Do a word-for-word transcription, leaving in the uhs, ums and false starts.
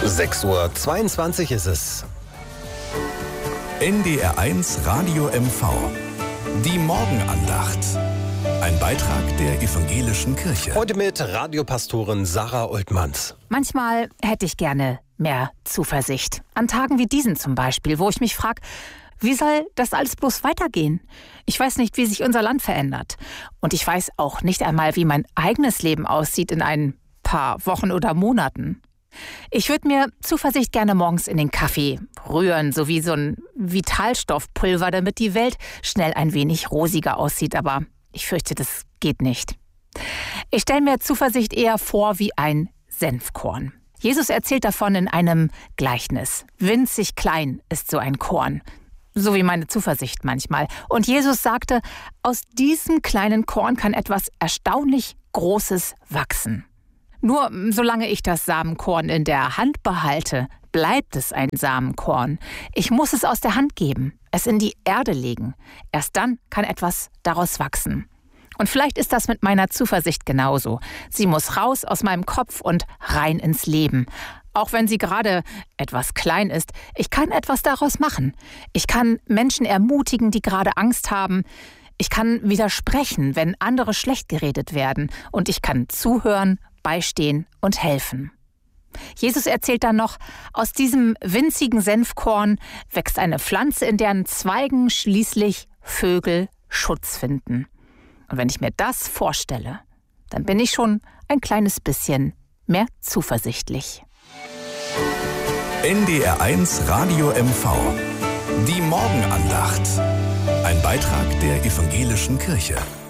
sechs Uhr zweiundzwanzig ist es. N D R eins Radio M V. Die Morgenandacht. Ein Beitrag der Evangelischen Kirche. Heute mit Radiopastorin Sarah Oltmanns. Manchmal hätte ich gerne mehr Zuversicht. An Tagen wie diesen zum Beispiel, wo ich mich frage, wie soll das alles bloß weitergehen? Ich weiß nicht, wie sich unser Land verändert. Und ich weiß auch nicht einmal, wie mein eigenes Leben aussieht in ein paar Wochen oder Monaten. Ich würde mir Zuversicht gerne morgens in den Kaffee rühren, so wie so ein Vitalstoffpulver, damit die Welt schnell ein wenig rosiger aussieht. Aber ich fürchte, das geht nicht. Ich stelle mir Zuversicht eher vor wie ein Senfkorn. Jesus erzählt davon in einem Gleichnis. Winzig klein ist so ein Korn. So wie meine Zuversicht manchmal. Und Jesus sagte, aus diesem kleinen Korn kann etwas erstaunlich Großes wachsen. Nur solange ich das Samenkorn in der Hand behalte, bleibt es ein Samenkorn. Ich muss es aus der Hand geben, es in die Erde legen. Erst dann kann etwas daraus wachsen. Und vielleicht ist das mit meiner Zuversicht genauso. Sie muss raus aus meinem Kopf und rein ins Leben. Auch wenn sie gerade etwas klein ist, ich kann etwas daraus machen. Ich kann Menschen ermutigen, die gerade Angst haben. Ich kann widersprechen, wenn andere schlecht geredet werden. Und ich kann zuhören, beistehen und helfen. Jesus erzählt dann noch, aus diesem winzigen Senfkorn wächst eine Pflanze, in deren Zweigen schließlich Vögel Schutz finden. Und wenn ich mir das vorstelle, dann bin ich schon ein kleines bisschen mehr zuversichtlich. N D R eins Radio M V. Die Morgenandacht. Ein Beitrag der Evangelischen Kirche.